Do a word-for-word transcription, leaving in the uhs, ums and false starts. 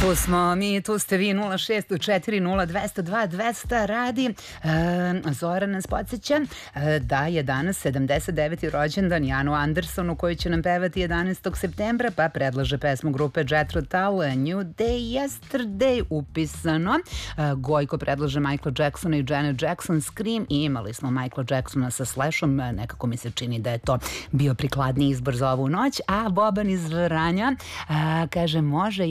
Tu smo mi, tu ste vi, nula šest četiri nula dva zero dva dva zero zero radi. E, Zora nas podsjeća e, da je danas sedamdeset deveti rođendan Janu Andersonu, koji će nam pevati jedanaestog septembra, pa predlaže pesmu grupe Jethro Tull, New Day Yesterday, upisano. E, Gojko predlaže Michaela Jacksona i Janet Jackson, Scream, i imali smo Michaela Jacksona sa Slashom, nekako mi se čini da je to bio prikladniji izbor za ovu noć. A Boban iz Vranja e, kaže, može